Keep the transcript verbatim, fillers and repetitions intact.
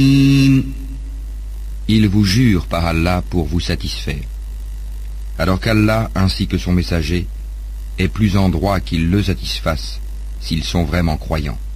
Il vous jure par Allah pour vous satisfaire. Alors qu'Allah ainsi que son messager est plus en droit qu'ils le satisfassent s'ils sont vraiment croyants.